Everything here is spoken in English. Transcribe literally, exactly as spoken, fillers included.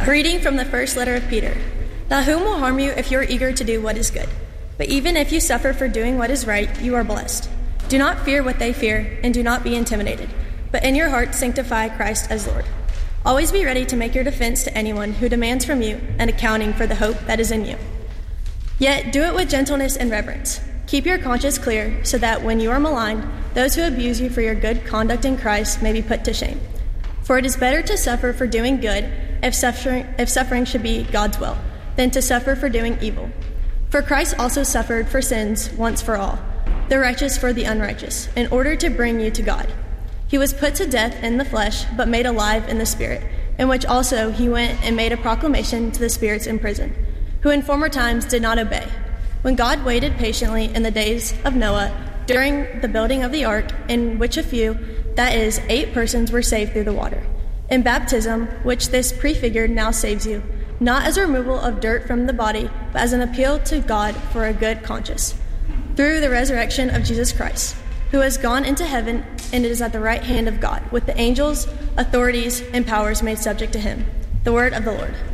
A reading from the first letter of Peter. Now whom will harm you if you are eager to do what is good? But even if you suffer for doing what is right, you are blessed. Do not fear what they fear, and do not be intimidated, but in your heart sanctify Christ as Lord. Always be ready to make your defense to anyone who demands from you an accounting for the hope that is in you. Yet do it with gentleness and reverence. Keep your conscience clear, so that when you are maligned, those who abuse you for your good conduct in Christ may be put to shame. For it is better to suffer for doing good, if suffering, if suffering should be God's will, than to suffer for doing evil. For Christ also suffered for sins once for all, the righteous for the unrighteous, in order to bring you to God. He was put to death in the flesh, but made alive in the spirit, in which also he went and made a proclamation to the spirits in prison, who in former times did not obey, when God waited patiently in the days of Noah, during the building of the ark, in which a few, that is, eight persons, were saved through the water. In baptism, which this prefigured, now saves you, not as a removal of dirt from the body, but as an appeal to God for a good conscience, through the resurrection of Jesus Christ, who has gone into heaven and is at the right hand of God, with the angels, authorities, and powers made subject to him. The word of the Lord.